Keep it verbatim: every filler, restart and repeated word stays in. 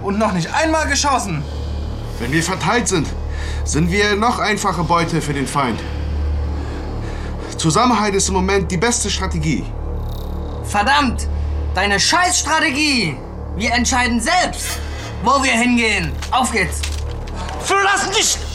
und noch nicht einmal geschossen. Wenn wir verteilt sind, sind wir noch einfache Beute für den Feind. Zusammenhalt ist im Moment die beste Strategie. Verdammt! Deine Scheißstrategie! Wir entscheiden selbst, wo wir hingehen. Auf geht's! Verlass nicht